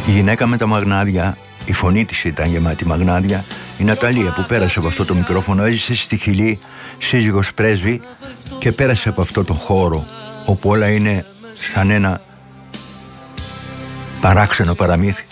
Η γυναίκα με τα μαγνάδια, η φωνή της ήταν γεμάτη μαγνάδια, η Ναταλία που πέρασε από αυτό το μικρόφωνο, έζησε στη Χιλή, σύζυγος πρέσβη, και πέρασε από αυτό το χώρο όπου όλα είναι σαν ένα παράξενο παραμύθι.